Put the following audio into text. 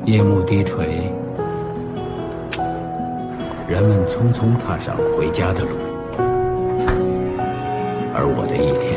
夜幕低垂，人们匆匆踏上回家的路，而我的一天